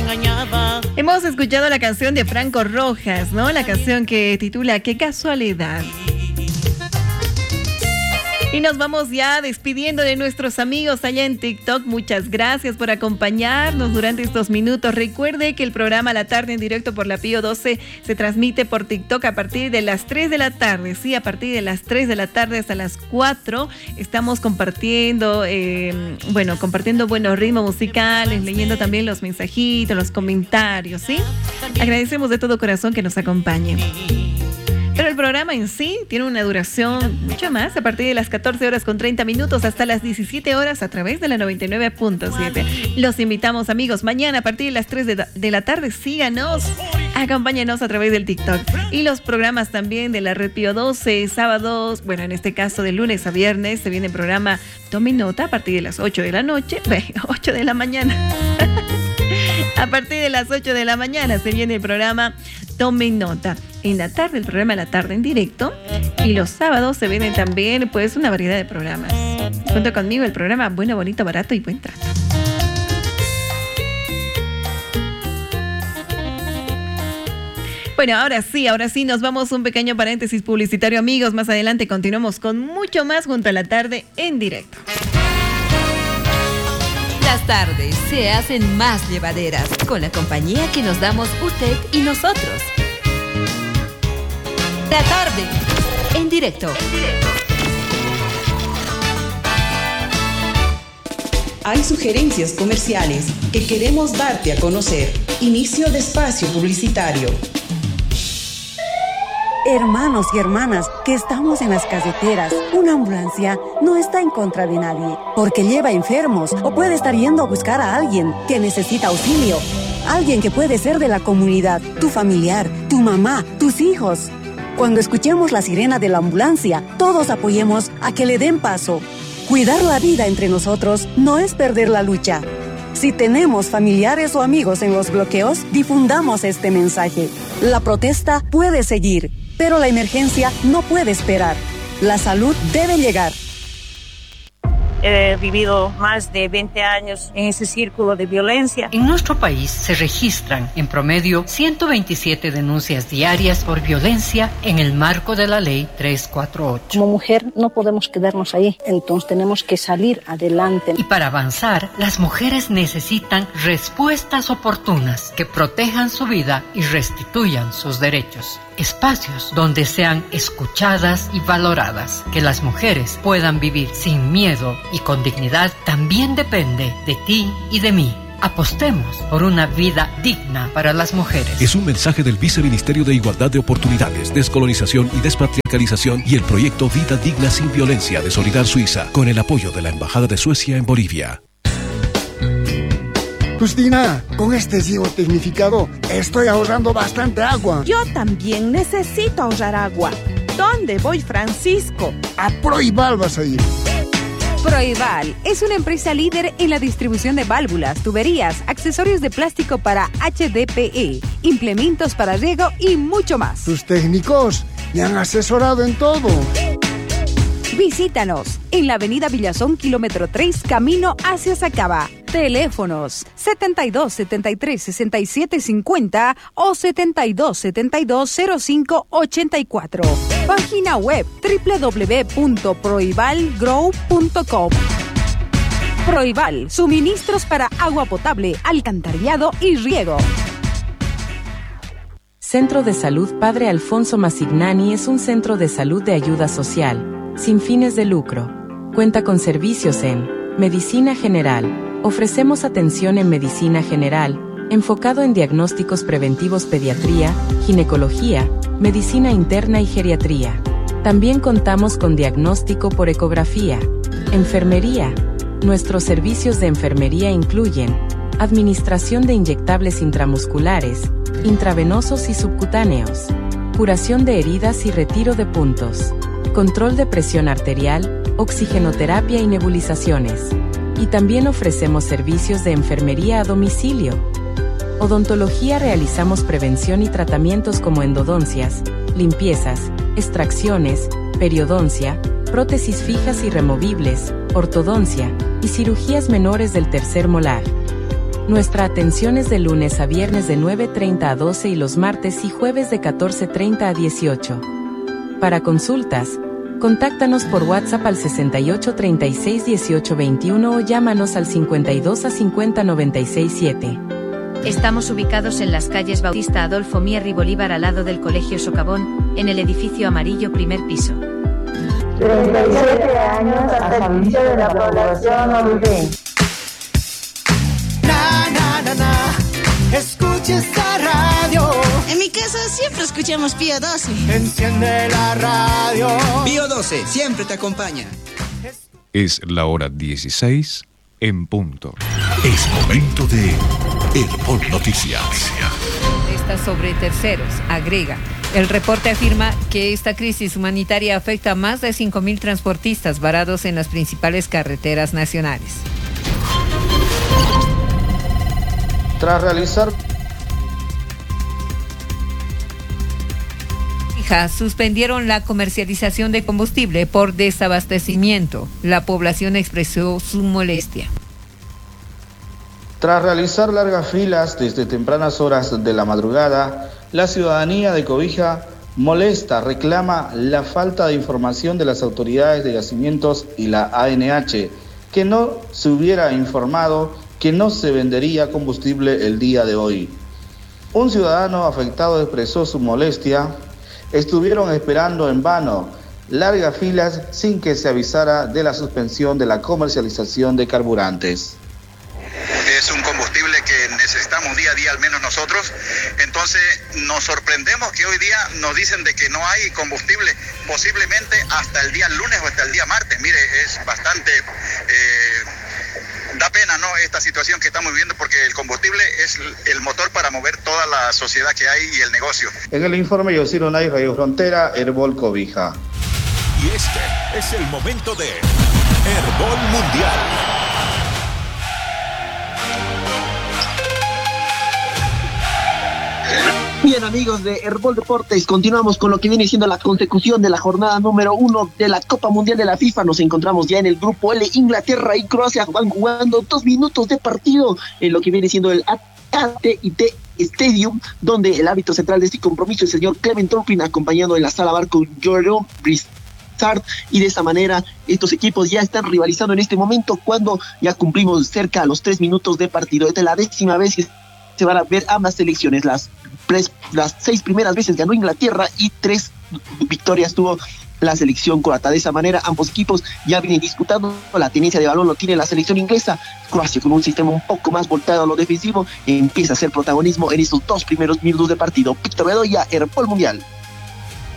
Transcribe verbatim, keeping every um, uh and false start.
engañaba. Hemos escuchado la canción de Franco Rojas, ¿no? La canción que titula Qué casualidad. Y nos vamos ya despidiendo de nuestros amigos allá en TikTok. Muchas gracias por acompañarnos durante estos minutos. Recuerde que el programa La Tarde en Directo por la Pío doce se transmite por TikTok a partir de las tres de la tarde. Sí, a partir de las tres de la tarde hasta las cuatro estamos compartiendo, eh, bueno, compartiendo buenos ritmos musicales, leyendo también los mensajitos, los comentarios, ¿sí? Agradecemos de todo corazón que nos acompañe. Pero el programa en sí tiene una duración mucho más, a partir de las catorce horas con treinta minutos hasta las diecisiete horas a través de la noventa y nueve punto siete. Los invitamos, amigos, mañana a partir de las tres de la tarde, síganos, acompáñenos a través del TikTok. Y los programas también de la Red Pío doce, sábados, bueno, en este caso de lunes a viernes, se viene el programa Tome Nota a partir de las ocho de la noche, ocho de la mañana. A partir de las ocho de la mañana se viene el programa Tome Nota. En la tarde, el programa La Tarde en Directo. Y los sábados se vienen también, pues, una variedad de programas. Cuenta conmigo el programa Bueno, Bonito, Barato y Buen Trato. Bueno, ahora sí, ahora sí, nos vamos a un pequeño paréntesis publicitario, amigos. Más adelante continuamos con mucho más junto a La Tarde en Directo. Las tardes se hacen más llevaderas con la compañía que nos damos usted y nosotros. La Tarde en Directo. Hay sugerencias comerciales que queremos darte a conocer. Inicio de espacio publicitario. Hermanos y hermanas que estamos en las carreteras, una ambulancia no está en contra de nadie, porque lleva enfermos o puede estar yendo a buscar a alguien que necesita auxilio. Alguien que puede ser de la comunidad, tu familiar, tu mamá, tus hijos. Cuando escuchemos la sirena de la ambulancia, todos apoyemos a que le den paso. Cuidar la vida entre nosotros no es perder la lucha. Si tenemos familiares o amigos en los bloqueos, difundamos este mensaje. La protesta puede seguir, pero la emergencia no puede esperar. La salud debe llegar. He vivido más de veinte años en ese círculo de violencia. En nuestro país se registran en promedio ciento veintisiete denuncias diarias por violencia en el marco de la ley trescientos cuarenta y ocho. Como mujer no podemos quedarnos ahí, entonces tenemos que salir adelante. Y para avanzar, las mujeres necesitan respuestas oportunas que protejan su vida y restituyan sus derechos. Espacios donde sean escuchadas y valoradas, que las mujeres puedan vivir sin miedo y con dignidad, también depende de ti y de mí. Apostemos por una vida digna para las mujeres. Es un mensaje del Viceministerio de Igualdad de Oportunidades, Descolonización y Despatriarcalización y el proyecto Vida Digna Sin Violencia de Solidar Suiza, con el apoyo de la Embajada de Suecia en Bolivia. Justina, con este ciego tecnificado estoy ahorrando bastante agua. Yo también necesito ahorrar agua. ¿Dónde voy, Francisco? A Proival vas a ir. Proival es una empresa líder en la distribución de válvulas, tuberías, accesorios de plástico para H D P E, implementos para riego y mucho más. Tus técnicos me han asesorado en todo. Visítanos en la avenida Villazón, kilómetro tres, camino hacia Sacaba. Teléfonos setenta y dos, setenta y tres, sesenta y siete cincuenta o setenta y dos, setenta y dos, cero cinco ochenta y cuatro. Página web doble u doble u doble u punto proival grow punto com. Proival, suministros para agua potable, alcantarillado y riego. Centro de Salud Padre Alfonso Masignani es un centro de salud de ayuda social, sin fines de lucro. Cuenta con servicios en medicina general. Ofrecemos atención en medicina general, enfocado en diagnósticos preventivos, pediatría, ginecología, medicina interna y geriatría. También contamos con diagnóstico por ecografía, enfermería. Nuestros servicios de enfermería incluyen administración de inyectables intramusculares, intravenosos y subcutáneos, curación de heridas y retiro de puntos, control de presión arterial, oxigenoterapia y nebulizaciones. Y también ofrecemos servicios de enfermería a domicilio. Odontología, realizamos prevención y tratamientos como endodoncias, limpiezas, extracciones, periodoncia, prótesis fijas y removibles, ortodoncia y cirugías menores del tercer molar. Nuestra atención es de lunes a viernes de nueve treinta a doce y los martes y jueves de catorce treinta a dieciocho. Para consultas, contáctanos por WhatsApp al sesenta y ocho treinta y seis dieciocho veintiuno o llámanos al cincuenta y dos a cincuenta noventa y seis siete. Estamos ubicados en las calles Bautista Adolfo Mier y Bolívar al lado del Colegio Socavón, en el edificio amarillo primer piso. treinta y siete años al servicio de la población orureña. Na, na, na, na. Escucha esta radio. En mi casa siempre escuchamos Pío doce. Enciende la radio. Pío doce siempre te acompaña. Es la hora dieciséis en punto. Es momento de Herbol Noticias. Esta sobre terceros, agrega. El reporte afirma que esta crisis humanitaria afecta a más de cinco mil transportistas varados en las principales carreteras nacionales. Tras realizar... Suspendieron la comercialización de combustible por desabastecimiento. La población expresó su molestia. Tras realizar largas filas desde tempranas horas de la madrugada, la ciudadanía de Cobija molesta, reclama la falta de información de las autoridades de yacimientos y la A N H, que no se hubiera informado que no se vendería combustible el día de hoy. Un ciudadano afectado expresó su molestia. Estuvieron esperando en vano largas filas sin que se avisara de la suspensión de la comercialización de carburantes. Es un combustible que necesitamos día a día, al menos nosotros. Entonces nos sorprendemos que hoy día nos dicen de que no hay combustible, posiblemente hasta el día lunes o hasta el día martes. Mire, es bastante... Eh, da pena, ¿no?, esta situación que estamos viviendo, porque el combustible es el motor para mover toda la sociedad que hay y el negocio. En el informe Yosiro Nay, Radio Frontera, Herbol Cobija. Y este es el momento de Herbol Mundial. Bien, amigos de Herbol Deportes, continuamos con lo que viene siendo la consecución de la jornada número uno de la Copa Mundial de la FIFA. Nos encontramos ya en el grupo L. Inglaterra y Croacia van jugando dos minutos de partido en lo que viene siendo el A T y T Stadium, donde el árbitro central de este compromiso, el señor Clement Turpin, acompañado en la sala bar con Jordan Bristard, y de esa manera estos equipos ya están rivalizando en este momento, cuando ya cumplimos cerca a los tres minutos de partido. Esta es la décima vez que se van a ver ambas selecciones. Las, las seis primeras veces ganó Inglaterra y tres victorias tuvo la selección croata. De esa manera ambos equipos ya vienen disputando. La tenencia de balón lo tiene la selección inglesa. Croacia, con un sistema un poco más volteado a lo defensivo, empieza a hacer protagonismo en estos dos primeros minutos de partido. Víctor Bedoya, Herbol Mundial.